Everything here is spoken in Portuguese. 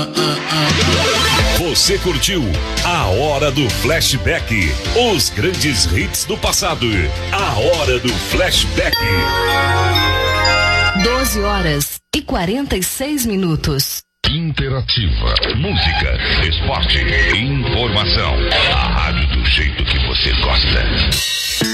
Você curtiu A Hora do Flashback, os grandes hits do passado. A Hora do Flashback. 12h46. Interativa, música, esporte, informação. A rádio do jeito que você gosta.